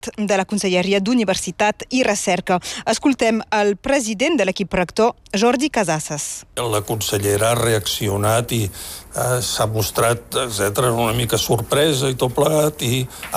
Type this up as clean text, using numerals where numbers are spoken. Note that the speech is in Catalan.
de la Conselleria d'Universitat i Recerca. Escoltem el president de l'equip rector, Jordi Casasses. La consellera ha reaccionat i s'ha mostrat, etcètera, una mica sorpresa i tot plegat, i